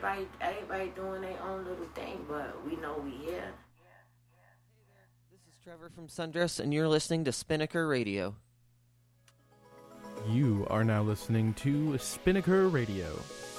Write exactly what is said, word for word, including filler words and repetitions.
everybody, everybody doing their own little thing, but we know we here. This is Trevor from Sundress, and you're listening to Spinnaker Radio. You are now listening to Spinnaker Radio.